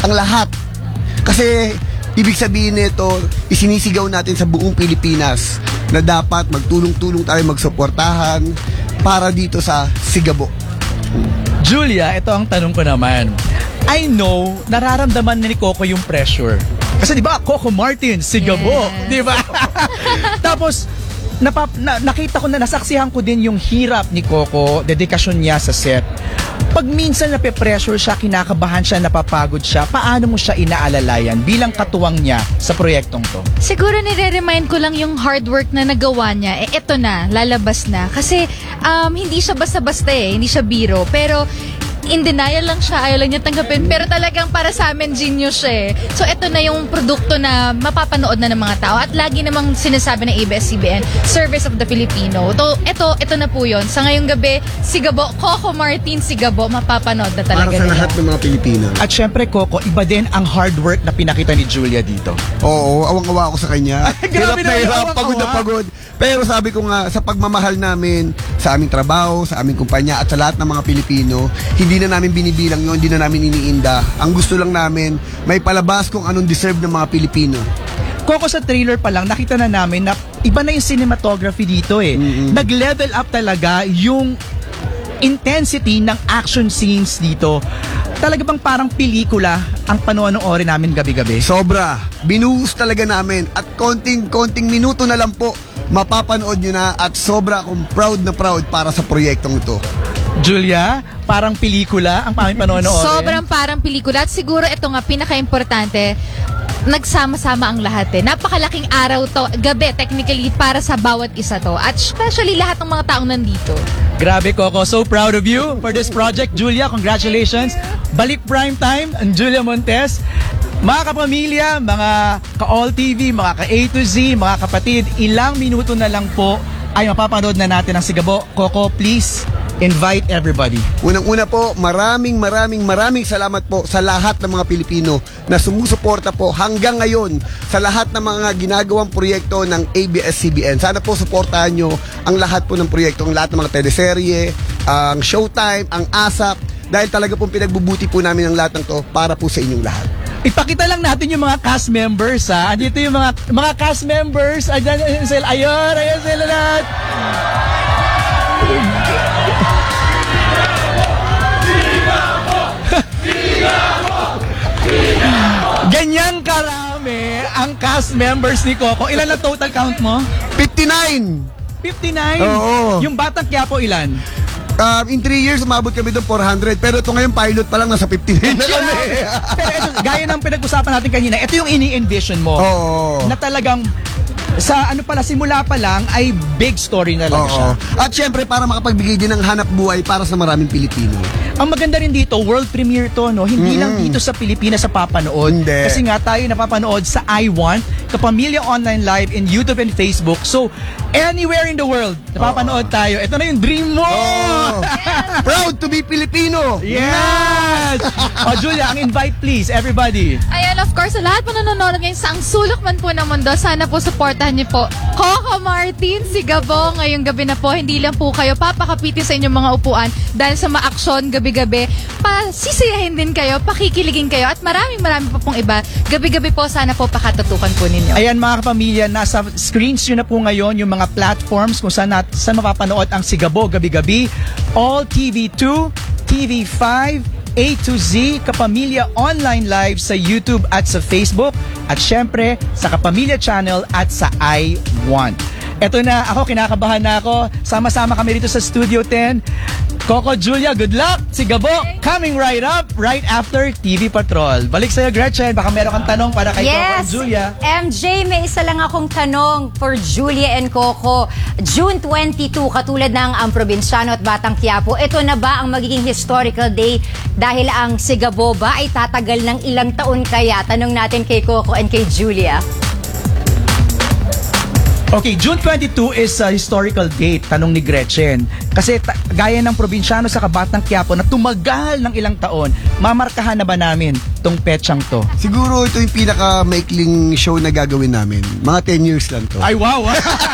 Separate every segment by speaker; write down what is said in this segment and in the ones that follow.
Speaker 1: ang lahat. Kasi ibig sabihin nito, isinisigaw natin sa buong Pilipinas na dapat magtulong-tulong tayo, magsuportahan para dito sa Sigabo.
Speaker 2: Julia, ito ang tanong ko naman. I know, nararamdaman ni Coco yung pressure. Kasi di ba, Coco Martin, Sigabo, di ba? Tapos, nakita ko na, nasaksihan ko din yung hirap ni Coco, dedikasyon niya sa set. Pag minsan nape-pressure siya, kinakabahan siya, napapagod siya, paano mo siya inaalalayan bilang katuwang niya sa proyektong to?
Speaker 3: Siguro nire-remind ko lang yung hard work na nagawa niya. Eto na, lalabas na. Kasi hindi siya basta-basta hindi siya biro. Pero in denial lang siya, ayaw lang niya tanggapin. Pero talagang para sa amin, genius siya So, ito na yung produkto na mapapanood na ng mga tao. At lagi namang sinasabi ng ABS-CBN, Service of the Filipino. Ito na po yun. Sa ngayong gabi, Sigabo, Coco Martin Sigabo, mapapanood na talaga.
Speaker 1: Para sa lahat ng mga Pilipino.
Speaker 2: At syempre, Coco, iba din ang hard work na pinakita ni Julia dito.
Speaker 1: Oo, awang-awa ako sa kanya. Hirap
Speaker 2: Grabe
Speaker 1: na
Speaker 2: na
Speaker 1: hirap,
Speaker 2: awang-awa.
Speaker 1: pagod na pagod. Pero sabi ko nga, sa pagmamahal namin, sa aming trabaho, sa aming kumpanya, at sa lahat ng mga Pilipino, hindi na namin binibilang yun, hindi na namin iniinda. Ang gusto lang namin, may palabas kung anong deserve ng mga Pilipino.
Speaker 2: Coco, sa trailer pa lang, nakita na namin na iba na yung cinematography dito Nag-level up talaga yung intensity ng action scenes dito. Talaga bang parang pelikula ang panoorin namin gabi-gabi?
Speaker 1: Sobra. Binuhos talaga namin. At konting minuto na lang po, mapapanood nyo na. At sobra akong proud na proud para sa proyektong ito.
Speaker 2: Julia, parang pelikula ang paming panoorin.
Speaker 3: Sobrang parang pelikula. At siguro ito nga, pinaka-importante, nagsama-sama ang lahat Napakalaking araw to, gabi technically para sa bawat isa to. At especially lahat ng mga taong nandito.
Speaker 2: Grabe, Coco. So proud of you for this project. Julia, congratulations. Balik Prime Time, ang Julia Montes. Mga kapamilya, mga ka-All TV, mga ka-A to Z, mga kapatid, ilang minuto na lang po ay mapapanood na natin ang Sigabo. Coco, please invite everybody.
Speaker 1: Unang-una po, maraming salamat po sa lahat ng mga Pilipino na sumusuporta po hanggang ngayon sa lahat ng mga ginagawang proyekto ng ABS-CBN. Sana po suportahan nyo ang lahat po ng proyekto, ang lahat ng mga teleserye, ang Showtime, ang ASAP, dahil talaga pong pinagbubuti po namin ang lahat ng to para po sa inyong lahat.
Speaker 2: Ipakita lang natin yung mga cast members Andito yung mga cast members. Ayun sila lahat. Ganyan karami ang cast members ni Coco. Ilan na total count mo?
Speaker 1: 59!
Speaker 2: 59?
Speaker 1: Oo.
Speaker 2: Yung Batang Quiapo ilan?
Speaker 1: In 3 years, umabot kami doon 400. Pero ito ngayon, pilot pa lang, nasa 59 na kami.
Speaker 2: Pero ito, gaya ng pinag-usapan natin kanina, ito yung ini-envision mo.
Speaker 1: Oo.
Speaker 2: Na talagang sa simula pa lang ay big story na lang siya.
Speaker 1: At syempre, para makapagbigay din ng hanap buhay para sa maraming Pilipino.
Speaker 2: Ang maganda rin dito, world premiere to, Hindi lang dito sa Pilipinas sa papanood.
Speaker 1: Hindi.
Speaker 2: Kasi nga tayo napapanood sa iWant, Kapamilya Online Live in YouTube and Facebook. So, anywhere in the world, napapanood tayo. Ito na yung dream mo!
Speaker 1: Proud to be Filipino!
Speaker 2: Yes! Julia, ang invite please, everybody.
Speaker 3: Ayan, of course, sa lahat po nanonood ngayon sa ang sulok man po ng mundo, sana po supportahan niyo po Coco Martin Sigabo ngayong gabi na po. Hindi lang po kayo papakapitin sa inyong mga upuan dahil sa ma-aksyon gabi-gabi. Pasisiyahin din kayo, pakikiligin kayo at maraming pa pong iba. Gabi-gabi po, sana po pakatutukan po ninyo.
Speaker 2: Ayan mga kapamilya, nasa screens nyo na po ngayon yung mga platforms kung saan mapapanood ang Sigabo gabi-gabi. All TV2, TV5, A to Z, Kapamilya Online Live sa YouTube at sa Facebook. At syempre, sa Kapamilya Channel at sa iWant. Eto na, ako kinakabahan na ako. Sama-sama kami dito sa Studio 10. Coco, Julia, good luck! Sigabo, coming right up, right after TV Patrol. Balik sa'yo, Gretchen. Baka meron kang tanong para kay Coco and Julia.
Speaker 4: MJ, may isa lang akong tanong for Julia and Coco. June 22, katulad ng ang Probinsyano at Batang Quiapo, ito na ba ang magiging historical day dahil ang Sigabo ba ay tatagal ng ilang taon kaya? Tanong natin kay Coco and kay Julia.
Speaker 2: Okay, June 22 is a historical date, tanong ni Gretchen. Kasi gaya ng Probinsyano sa Batang Quiapo na tumagal ng ilang taon, mamarkahan na ba namin tong petsang to?
Speaker 1: Siguro ito yung pinaka-maikling show na gagawin namin. Mga 10 years lang to.
Speaker 2: Ay, wow!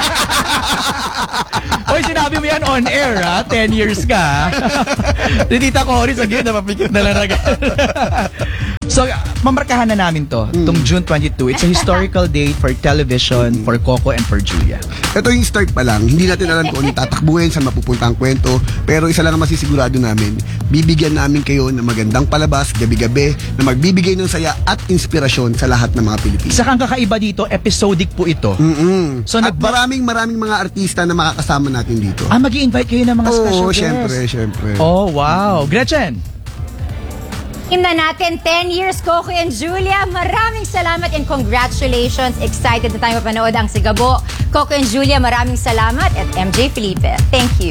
Speaker 2: Hoy, sinabi mo yan on air, 10 years ka. Tita Cory, saglit, napapikit na lang agad. So, mamarkahan na namin to, itong June 22. It's a historical date for television, for Coco, and for Julia.
Speaker 1: Ito yung start pa lang. Hindi natin alam kung ano yung tatakbuhin, saan mapupunta ang kwento. Pero isa lang ang masisigurado namin, bibigyan namin kayo ng magandang palabas, gabi-gabi, na magbibigay ng saya at inspirasyon sa lahat ng mga Pilipino.
Speaker 2: Saka ang kakaiba dito, episodic po ito.
Speaker 1: Mm-mm.
Speaker 2: So,
Speaker 1: At maraming mga artista na makakasama natin dito.
Speaker 2: mag-i-invite kayo ng mga special
Speaker 1: Oo,
Speaker 2: guests.
Speaker 1: syempre.
Speaker 2: Oh, wow. Gretchen!
Speaker 4: Na natin 10 years, Coco and Julia. Maraming salamat and congratulations. Excited na tayo mapanood ang Sigabo. Coco and Julia, maraming salamat. At MJ Felipe, thank you.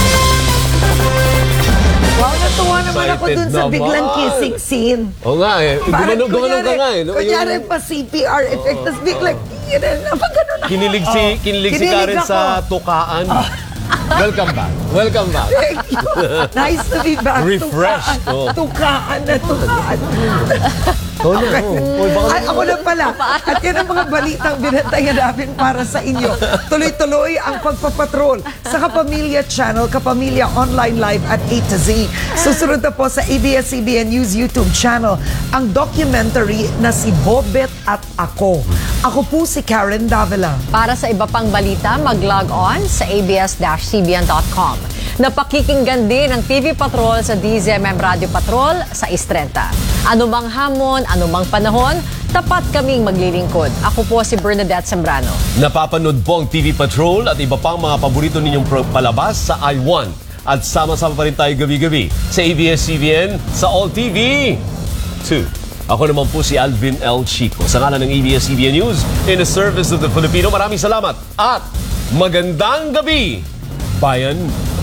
Speaker 5: Wow, natuwa naman ako dun sa
Speaker 6: Excited
Speaker 5: biglang
Speaker 6: naman.
Speaker 5: kissing scene.
Speaker 6: Oo nga eh. Gumanon ka nga eh. No?
Speaker 5: Kunyari pa CPR effect, tapos biglang, napagano na.
Speaker 6: Kinilig si Karen
Speaker 5: ako.
Speaker 6: sa tukaan. Welcome back. Welcome back.
Speaker 5: Thank you. Nice to be back.
Speaker 6: Refreshed.
Speaker 5: Tukaan na tukaan.
Speaker 6: Oo na. Oy, baka
Speaker 5: Ay, ako na pala. At yan ang mga balitang binantayan namin para sa inyo. Tuloy-tuloy ang pagpapatrol sa Kapamilya Channel, Kapamilya Online Live at A to Z. Susunod na po sa ABS-CBN News YouTube channel ang documentary na si Bobet at Ako. Ako po si Karen Davila.
Speaker 7: Para sa iba pang balita, mag-log on sa abs-cbn.com. Napakikinggan din ang TV Patrol sa DZMM Radio Patrol sa Istrenta. Anumang hamon, anumang panahon, tapat kaming maglilingkod. Ako po si Bernadette Zambrano.
Speaker 6: napapanood po ang TV Patrol at iba pang mga paborito ninyong palabas sa I1. At sama-sama pa rin tayo gabi-gabi sa ABS-CBN, sa All TV 2. Ako naman po si Alvin L. Chico. Sa ngalan ng ABS-CBN News, in the service of the Filipino, maraming salamat at magandang gabi, bayan.